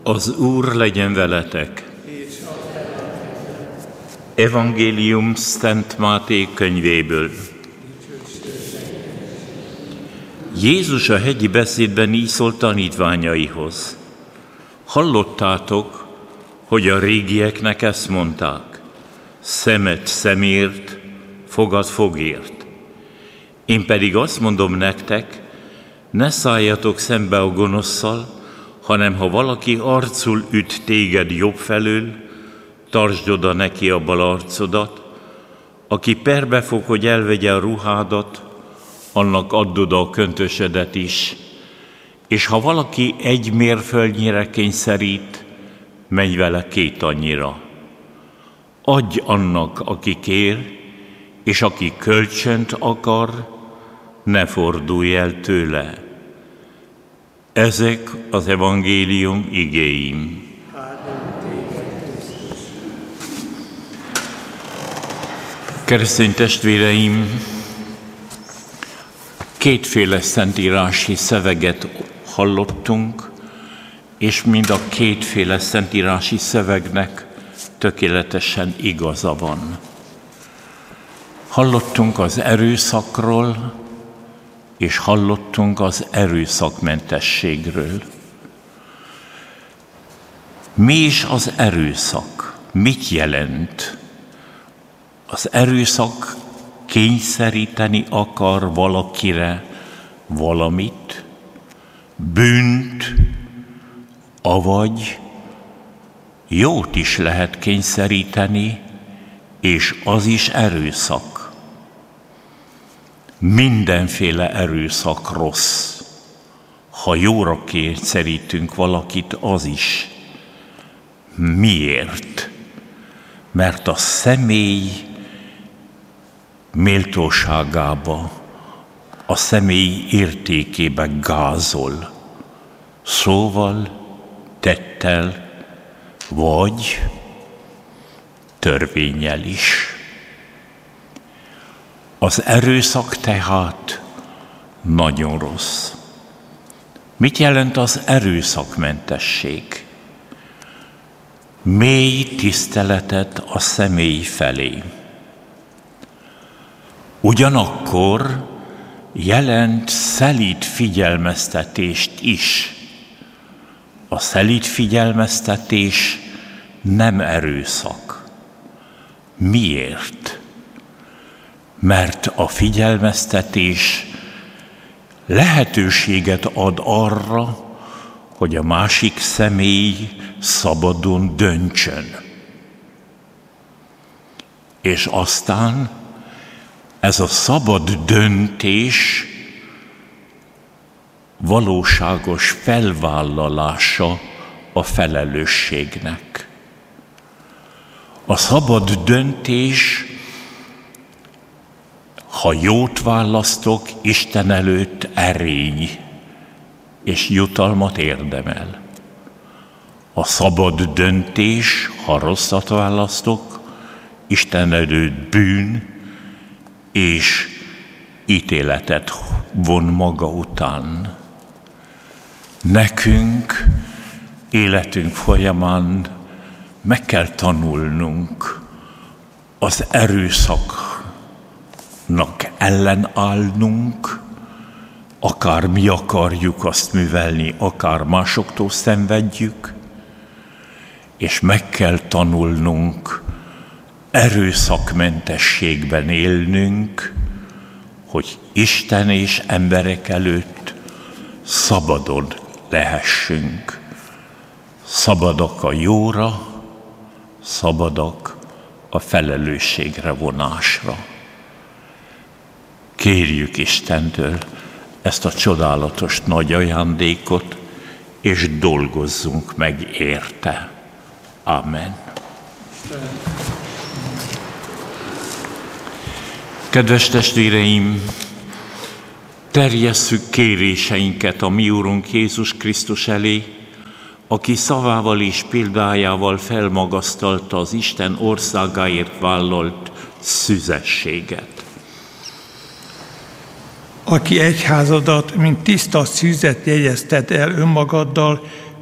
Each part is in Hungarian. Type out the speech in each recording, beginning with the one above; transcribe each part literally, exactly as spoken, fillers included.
Az Úr legyen veletek! Evangélium Szent Máté könyvéből. Jézus a hegyi beszédben így szólt tanítványaihoz. Hallottátok, hogy a régieknek ezt mondták: szemet szemért, fogad fogért. Én pedig azt mondom nektek, ne szálljatok szembe a gonoszszal, hanem ha valaki arcul üt téged jobb felől, tartsd oda neki a bal arcodat, aki perbe fog, hogy elvegye a ruhádat, annak add oda a köntösödet is, és ha valaki egy mérföldnyire kényszerít, menj vele két annyira. Adj annak, aki kér, és aki kölcsönt akar, ne fordulj el tőle. Ezek az evangélium igéim. Keresztény testvéreim, kétféle szentírási szöveget hallottunk, és mind a kétféle szentírási szövegnek tökéletesen igaza van. Hallottunk az erőszakról, és hallottunk az erőszakmentességről. Mi is az erőszak? Mit jelent? Az erőszak kényszeríteni akar valakire valamit, bűnt, avagy jót is lehet kényszeríteni, és az is erőszak. Mindenféle erőszak rossz. Ha jóra kényszerítünk valakit, az is. Miért? Mert a személy méltóságába, a személy értékébe gázol. Szóval, tettel, vagy törvénnyel is. Az erőszak tehát nagyon rossz. Mit jelent az erőszakmentesség? Mély tiszteletet a személy felé. Ugyanakkor jelent szelíd figyelmeztetést is. A szelíd figyelmeztetés nem erőszak. Miért? Mert a figyelmeztetés lehetőséget ad arra, hogy a másik személy szabadon döntsön. És aztán ez a szabad döntés valóságos felvállalása a felelősségnek. A szabad döntés, ha jót választok, Isten előtt erény és jutalmat érdemel. A szabad döntés, ha rosszat választok, Isten előtt bűn és ítéletet von maga után. Nekünk életünk folyamán meg kell tanulnunk az erőszaknak ellenállnunk, akár mi akarjuk azt művelni, akár másoktól szenvedjük, és meg kell tanulnunk erőszakmentességben élnünk, hogy Isten és emberek előtt szabadon lehessünk. Szabadak a jóra, szabadak a felelősségre vonásra. Kérjük Istentől ezt a csodálatos nagy ajándékot, és dolgozzunk meg érte. Amen. Kedves testvéreim, terjesszük kéréseinket a mi Úrunk Jézus Krisztus elé, aki szavával és példájával felmagasztalta az Isten országáért vállalt szüzességet. Aki egyházadat, mint tiszta szűzet jegyezted el önmagaddal,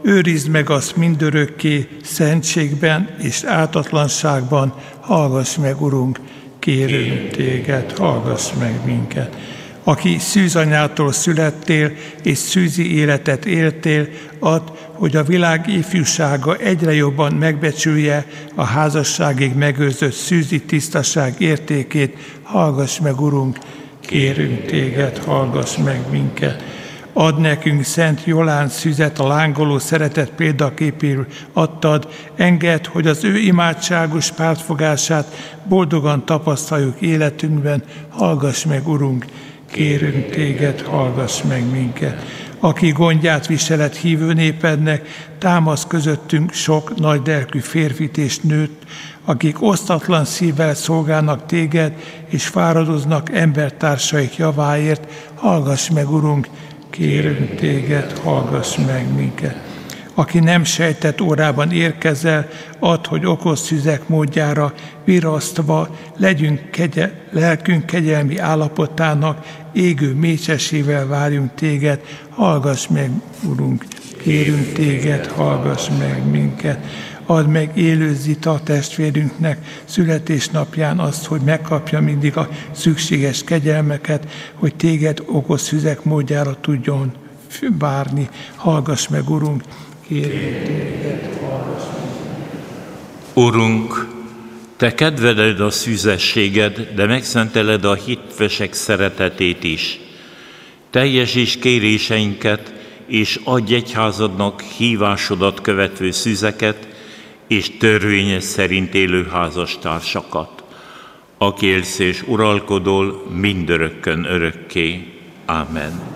őrizd meg azt mindörökké, szentségben és ártatlanságban, hallgass meg, Urunk, kérünk téged, hallgass meg minket. Aki szűzanyától születtél, és szűzi életet éltél, add, hogy a világ ifjúsága egyre jobban megbecsülje a házasságig megőrzött szűzi tisztaság értékét. Hallgass meg, Urunk, kérünk téged, hallgass meg minket. Add nekünk Szent Jolán szüzet, a lángoló szeretet példaképéül adtad, engedd, hogy az ő imádságos pártfogását boldogan tapasztaljuk életünkben. Hallgass meg, Urunk, kérünk téged, hallgass meg minket. Aki gondját viseled hívő népednek, támasz közöttünk sok nagy lelkű férfit és nőt, akik osztatlan szívvel szolgálnak téged, és fáradoznak embertársaik javáért. Hallgass meg, Urunk, kérünk téged, hallgass meg minket. Aki nem sejtett órában érkezel, add, hogy okos szüzek módjára virasztva legyünk kegye, lelkünk kegyelmi állapotának, égő mécsesével várjunk téged. Hallgass meg, Urunk, kérünk téged, hallgass meg minket. Add meg élő Zita testvérünknek születésnapján azt, hogy megkapja mindig a szükséges kegyelmeket, hogy téged okos szüzek módjára tudjon várni. Hallgass meg, Urunk, kérünk téged, hallgass meg. Urunk, te kedveled a szűzességed, de megszenteled a hitvesek szeretetét is. Teljesíts kéréseinket, és adj egyházadnak hívásodat követő szűzeket, és törvényes szerint élő házastársakat, aki élsz és uralkodol mindörökkön örökké. Ámen.